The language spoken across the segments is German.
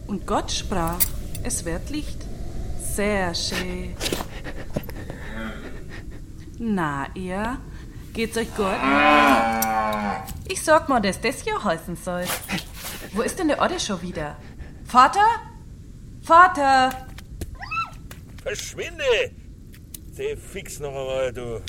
Und Gott sprach, es wird Licht. Sehr schön. Na, ihr? Geht's euch gut? Ich sag mal, dass das hier heißen soll. Wo ist denn der Otto schon wieder? Vater? Vater! Verschwinde! Seh fix noch einmal, du.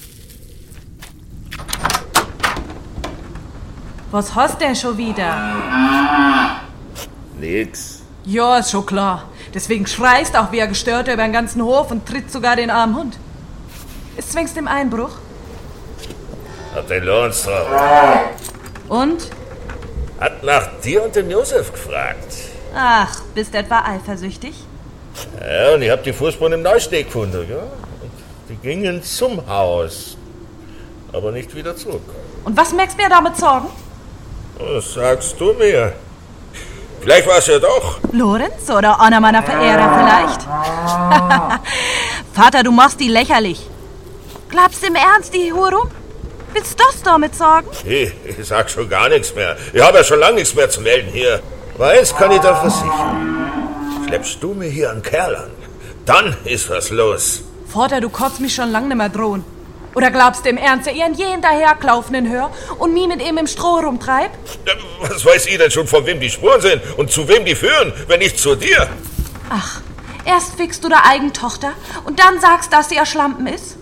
Was hast denn schon wieder? Nix. Ja, ist schon klar. Deswegen schreist auch wie ein Gestörter über den ganzen Hof und tritt sogar den armen Hund. Ist zwingst im Einbruch? Hab den Lohns drauf. Und? Hat nach dir und dem Josef gefragt. Ach, bist etwa eifersüchtig? Ja, und ich hab die Fußspuren im Neusteg gefunden, ja. Und die gingen zum Haus. Aber nicht wieder zurück. Und was merkst du mir damit sorgen? Was sagst du mir? Vielleicht war es ja doch. Lorenz oder einer meiner Verehrer vielleicht? Vater, du machst die lächerlich. Glaubst du im Ernst, die Hurum? Willst du das damit sagen? Hey, ich sag schon gar nichts mehr. Ich habe ja schon lange nichts mehr zu melden hier. Aber eins kann ich dir versichern. Schleppst du mir hier einen Kerl an, dann ist was los. Vater, du kannst mich schon lange nicht mehr drohen. Oder glaubst du im Ernst, dass ich an jeden daherklaufenden hör und mich mit ihm im Stroh rumtreib? Was weiß ich denn schon, von wem die Spuren sind und zu wem die führen, wenn nicht zu dir? Ach, erst fickst du der eigenen Tochter und dann sagst, dass sie ein Schlampen ist?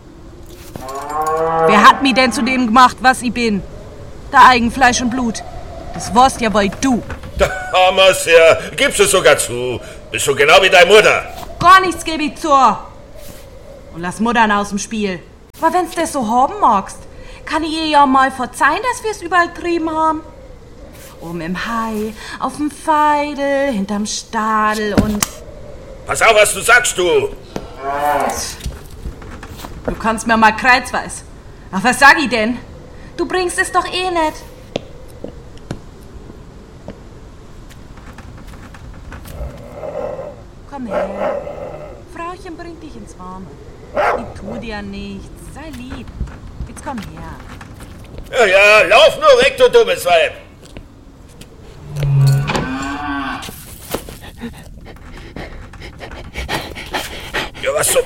Wer hat mich denn zu dem gemacht, was ich bin? Der eigen Fleisch und Blut. Das warst ja wohl du. Da haben wir's ja. Gibst du sogar zu. Bist schon genau wie deine Mutter. Gar nichts gebe ich zu. Und lass Muttern aus dem Spiel. Aber wenn's das so haben magst, kann ich ihr ja mal verzeihen, dass wir's übertrieben haben. Oben im Hai, auf dem Feidel, hinterm Stadel und... Pass auf, was du sagst, du. Du kannst mir mal kreuzweis. Ach, was sag ich denn? Du bringst es doch eh nicht. Komm her. Frauchen bringt dich ins Warme. Ich tu dir nichts. Sei lieb. Jetzt komm her. Ja, lauf nur weg, du dummes Weib. Ja, was so...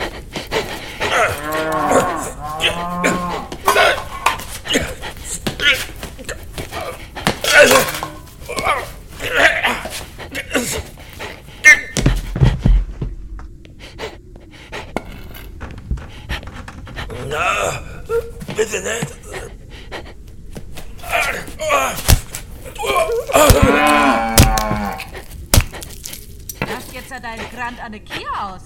Na, bitte nicht. Lass jetzt ja deinen Grand an der Kier aus.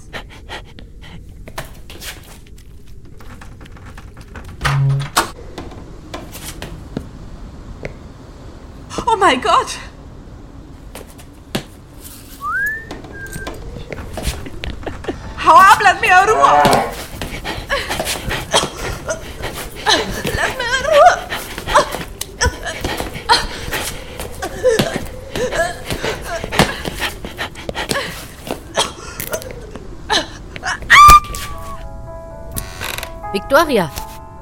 Oh mein Gott! Hau ab, lass mir in Ruhe! Lass mir in Ruhe! Victoria!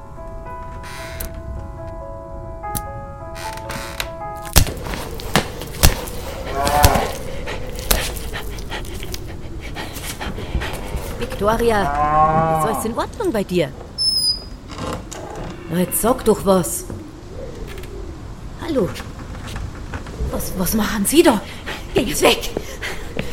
Victoria, ist alles in Ordnung bei dir? Na, jetzt sag doch was. Hallo? Was machen Sie da? Geh jetzt weg!